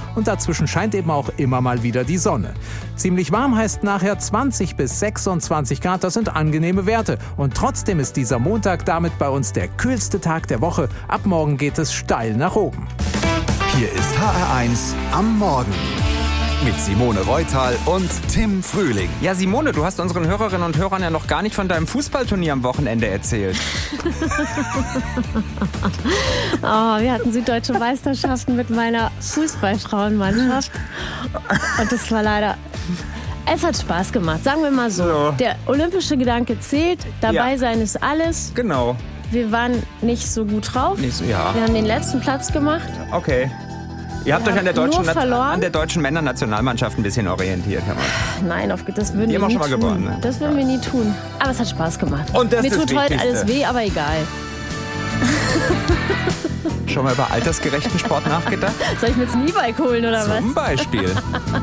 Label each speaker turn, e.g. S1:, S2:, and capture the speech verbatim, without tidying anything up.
S1: und dazwischen scheint eben auch immer mal wieder die Sonne. Ziemlich warm heißt nachher zwanzig bis sechsundzwanzig Grad, das sind angenehme Werte. Und trotzdem ist dieser Montag damit bei uns der kühlste Tag der Woche. Ab morgen geht es steil nach oben.
S2: Hier ist H R eins am Morgen mit Simone Reutal und Tim Frühling.
S3: Ja, Simone, du hast unseren Hörerinnen und Hörern ja noch gar nicht von deinem Fußballturnier am Wochenende erzählt.
S4: Oh, wir hatten süddeutsche Meisterschaften mit meiner Fußballfrauenmannschaft. Und das war leider... Es hat Spaß gemacht, sagen wir mal so.
S3: So.
S4: Der olympische Gedanke zählt, dabei
S3: Ja.
S4: sein ist alles.
S3: Genau.
S4: Wir waren nicht so gut drauf.
S3: Nicht so, ja.
S4: Wir haben den letzten Platz gemacht.
S3: Okay. Ihr habt
S4: Wir
S3: euch an der,
S4: haben
S3: deutschen,
S4: nur verloren.
S3: an der deutschen Männernationalmannschaft ein bisschen orientiert.
S4: Nein, auf, das würden
S3: Die
S4: wir
S3: haben auch
S4: nie
S3: schon mal
S4: tun.
S3: gewonnen, ne?
S4: Das würden wir nie tun. Aber es hat Spaß gemacht.
S3: Und das
S4: Mir
S3: ist das
S4: tut heute
S3: Wichtigste.
S4: alles weh, aber egal.
S3: Schon mal über altersgerechten Sport nachgedacht?
S4: Soll ich mir jetzt ein E-Bike holen oder was?
S3: Zum Beispiel.